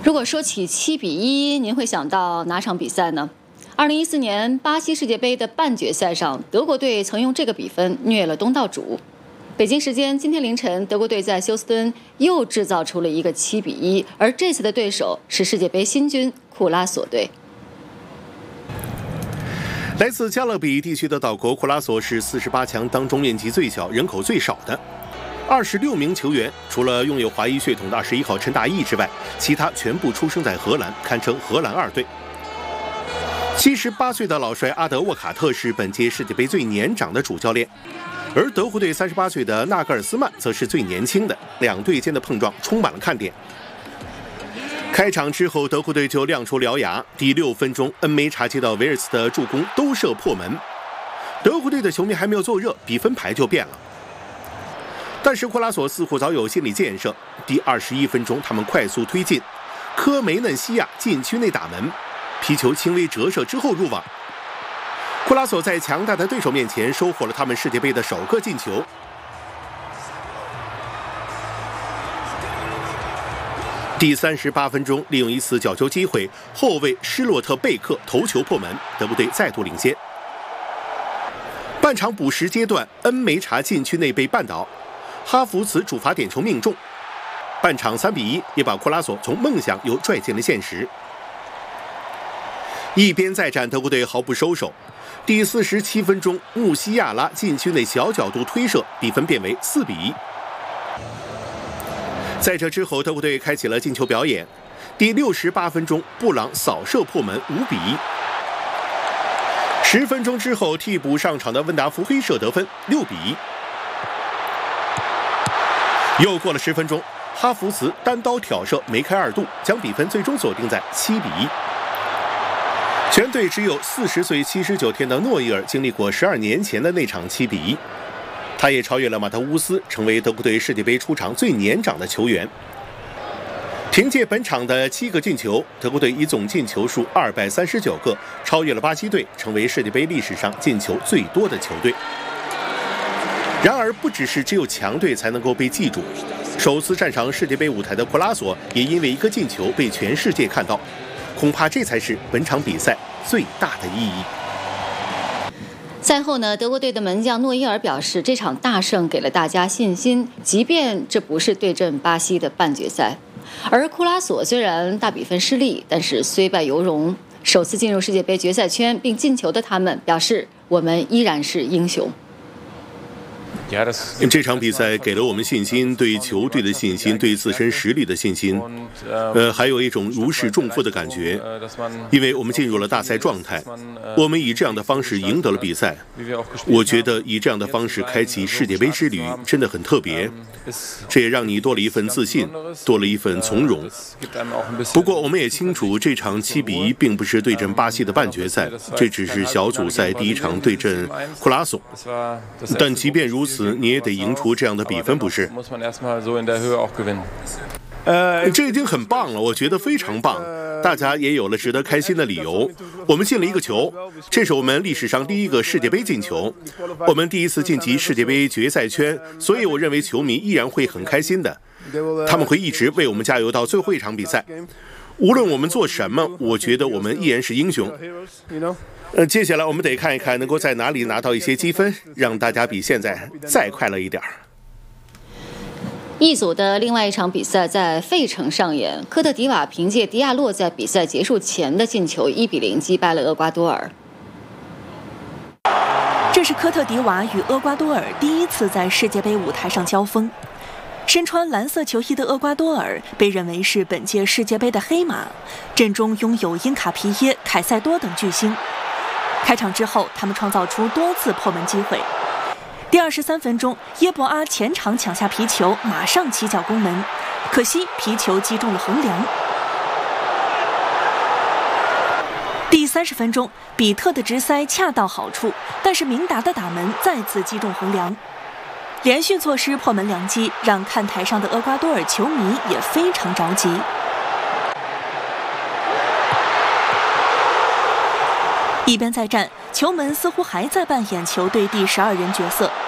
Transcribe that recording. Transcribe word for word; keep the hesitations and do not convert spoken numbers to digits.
如果说起七比一，您会想到哪场比赛呢？二零一四年巴西世界杯的半决赛上，德国队曾用这个比分虐了东道主。北京时间今天凌晨，德国队在休斯敦又制造出了一个七比一，而这次的对手是世界杯新军库拉索队。 来自加勒比地区的岛国库拉索是四十八强当中面积最小、人口最少的。二十六名球员，除了拥有华裔血统的二十一号陈大义之外，其他全部出生在荷兰，堪称荷兰二队。七十八岁的老帅阿德沃卡特是本届世界杯最年长的主教练，而德国队三十八岁的纳格尔斯曼则是最年轻的。两队间的碰撞充满了看点。开场之后，德国队就亮出獠牙。第六分钟，恩梅查接到维尔斯的助攻，都射破门。德国队的球迷还没有坐热，比分牌就变了。但是库拉索似乎早有心理建设。第二十一分钟，他们快速推进，科梅嫩西亚禁区内打门，皮球轻微折射之后入网。库拉索在强大的对手面前收获了他们世界杯的首个进球。第三十八分钟，利用一次角球机会，后卫施洛特贝克头球破门，德国队再度领先。半场补时阶段，恩梅查禁区内被绊倒，哈弗茨主罚点球命中。半场三比一，也把库拉索从梦想又拽进了现实。一边再战，德国队毫不收手。第四十七分钟，穆西亚拉禁区内小角度推射，比分变为四比一。在这之后，德国队开启了进球表演。第六十八分钟，布朗扫射破门，五比一。十分钟之后，替补上场的温达福黑射得分，六比一。又过了十分钟，哈弗茨单刀挑射梅开二度，将比分最终锁定在七比一。全队只有四十岁七十九天的诺伊尔经历过十二年前的那场七比一，他也超越了马特乌斯，成为德国队世界杯出场最年长的球员。凭借本场的七个进球，德国队以总进球数二百三十九个，超越了巴西队，成为世界杯历史上进球最多的球队。然而，不只是只有强队才能够被记住，首次站上世界杯舞台的库拉索也因为一个进球被全世界看到。恐怕这才是本场比赛最大的意义。 赛后呢，德国队的门将诺伊尔表示，这场大胜给了大家信心，即便这不是对阵巴西的半决赛。而库拉索虽然大比分失利，但是虽败犹荣，首次进入世界杯决赛圈并进球的他们表示，我们依然是英雄。 这场比赛给了我们信心，对球队的信心，对自身实力的信心，呃，还有一种如释重负的感觉，因为我们进入了大赛状态，我们以这样的方式赢得了比赛。我觉得以这样的方式开启世界杯之旅真的很特别，这也让你多了一份自信，多了一份从容。不过我们也清楚，这场七比一并不是对阵巴西的半决赛，这只是小组赛第一场对阵库拉索，但即便如此，你也得赢出这样的比分，不是？呃，这已经很棒了，我觉得非常棒。大家也有了值得开心的理由。我们进了一个球，这是我们历史上第一个世界杯进球，我们第一次晋级世界杯决赛圈，所以我认为球迷依然会很开心的，他们会一直为我们加油到最后一场比赛。无论我们做什么，我觉得我们依然是英雄。呃，接下来我们得看一看能够在哪里拿到一些积分，让大家比现在再快乐一点。 一组的另外一场比赛在费城上演，科特迪瓦凭借迪亚洛在比赛结束前的进球一比零击败了厄瓜多尔。 这是科特迪瓦与厄瓜多尔第一次在世界杯舞台上交锋。身穿蓝色球衣的厄瓜多尔被认为是本届世界杯的黑马，阵中拥有因卡皮耶、凯塞多等巨星。开场之后，他们创造出多次破门机会。第二十三分钟，耶博阿前场抢下皮球，马上起脚攻门，可惜皮球击中了横梁。第三十分钟，比特的直塞恰到好处，但是明达的打门再次击中横梁。连续错失破门良机，让看台上的厄瓜多尔球迷也非常着急。一边再战，球门似乎还在扮演球队第十二人角色。